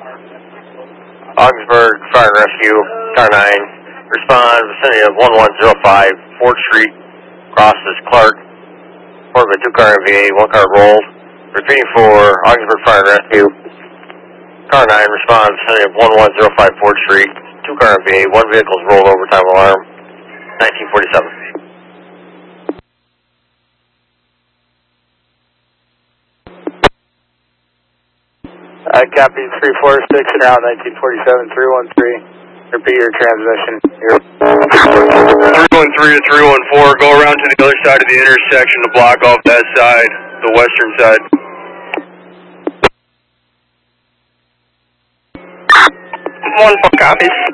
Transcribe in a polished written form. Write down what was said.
Augsburg Fire and Rescue, car 9, respond vicinity of 1105 4th Street, crosses Clark, report of a 2-car MVA, 1 car rolled. Repeating for Augsburg Fire and Rescue, car 9, respond vicinity of 1105 4th Street, 2-car MVA, 1 vehicle is rolled over, time alarm, 1947. Copy 346 and out 1947 313. Repeat your transmission. 313 to 314. Go around to the other side of the intersection to block off that side, the western side. 1-4 copies.